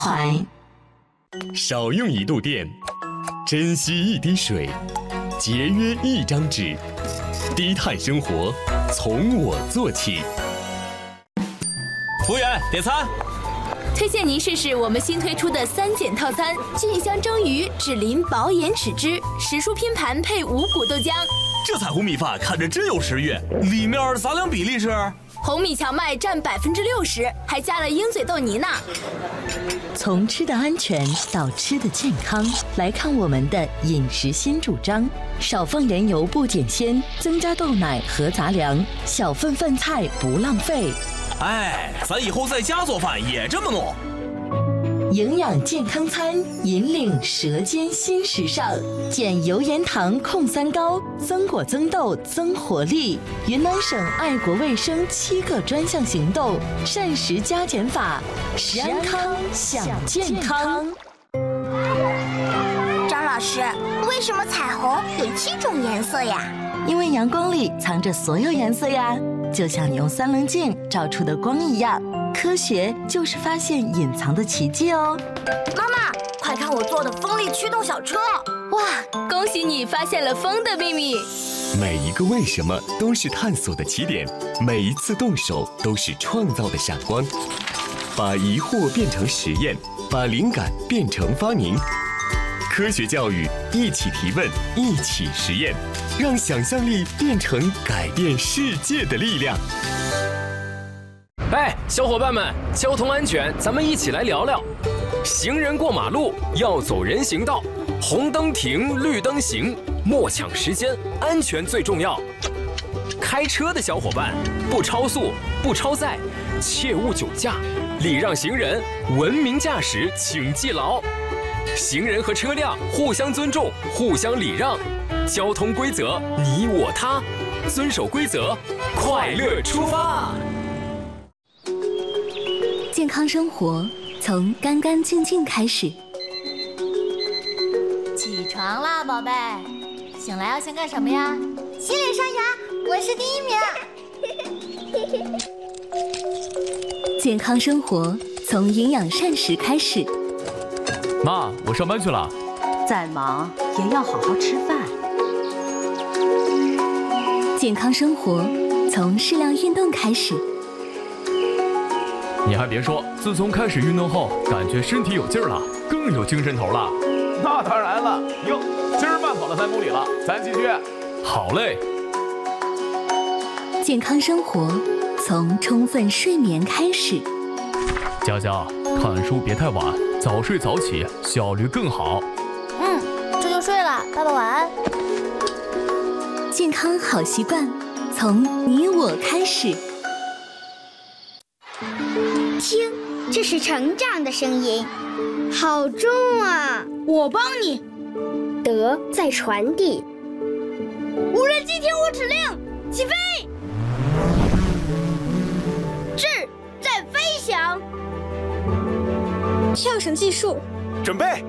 怀。 少用一度电，珍惜一滴水，节约一张纸，低碳生活从我做起。 服务员，点餐。 推荐您试试我们新推出的3减套餐：菌香蒸鱼、脂淋薄盐豉汁、时蔬拼盘配五谷豆浆。 这彩虹米饭看着真有食欲，里面杂粮比例是？ 红米荞麦占60%，还加了鹰嘴豆泥呢。 从吃的安全到吃的健康，来看我们的饮食新主张：少放盐油不减鲜，增加豆奶和杂粮，小份饭菜不浪费。 哎，咱以后在家做饭也这么弄。 营养健康餐，引领舌尖新时尚，减油盐糖控3高，增果增豆增活力。云南省爱国卫生7个专项行动，膳食加减法，食安康享健康。 张老师，为什么彩虹有7种颜色呀？ 因为阳光里藏着所有颜色呀，就像你用3棱镜照出的光一样。科学就是发现隐藏的奇迹哦！ 妈妈，快看我做的风力驱动小车！ 哇，恭喜你发现了风的秘密！ 每一个为什么都是探索的起点，每一次动手都是创造的闪光。把疑惑变成实验，把灵感变成发明。科学教育，一起提问，一起实验，让想象力变成改变世界的力量。 哎，小伙伴们，交通安全，咱们一起来聊聊。行人过马路要走人行道，红灯停，绿灯行，莫抢时间，安全最重要。开车的小伙伴，不超速，不超载，切勿酒驾，礼让行人，文明驾驶，请记牢。行人和车辆互相尊重，互相礼让，交通规则你我他，遵守规则，快乐出发。 健康生活从干干净净开始。 起床啦，宝贝！醒来要先干什么呀？ 洗脸刷牙，我是第1名。 健康生活从营养膳食开始。 妈，我上班去了。 再忙也要好好吃饭。 健康生活从适量运动开始。 你还别说，自从开始运动后，感觉身体有劲儿了，更有精神头了。 那当然了，哟，今儿慢跑了3公里了，咱继续。 好嘞。 健康生活从充分睡眠开始。 佳佳，看书别太晚，早睡早起，效率更好。 这就睡了，爸爸晚安。 健康好习惯从你我开始。 听，这是成长的声音，好重啊！ 我帮你。 德在传递。 无人机听我指令，起飞！智在飞翔。跳绳计数， 准备。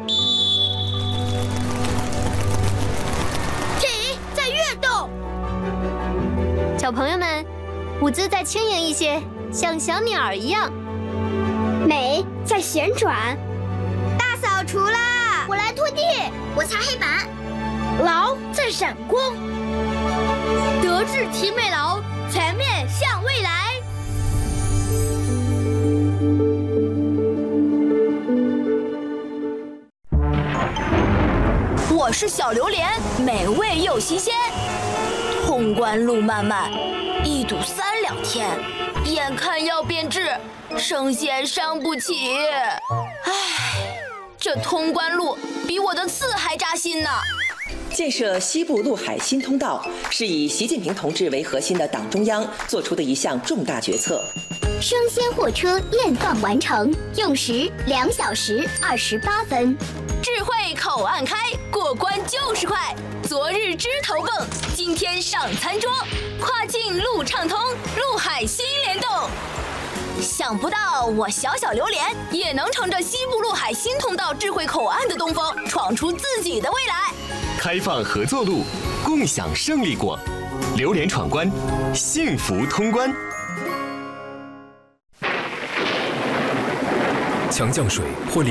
体在跃动。 小朋友们，舞姿再轻盈一些，像小鸟一样。 美在旋转。大扫除啦！我来拖地，我擦黑板。 劳在闪光。德智体美劳，全面向未来。 我是小榴莲，美味又新鲜。通关路漫漫，一堵3两天，眼看要变质，生鲜伤不起。唉，这通关路比我的刺还扎心呢。 建设西部陆海新通道是以习近平同志为核心的党中央做出的一项重大决策。 生鲜货车验放完成，用时2小时28分。 智慧口岸开，过关就是快。昨日枝头蹦，今天上餐桌。跨境路畅通，陆海新联动。想不到我小小榴莲也能乘着西部陆海新通道智慧口岸的东风，闯出自己的未来。 开放合作路，共享胜利果。榴莲闯关，幸福通关。 强降水或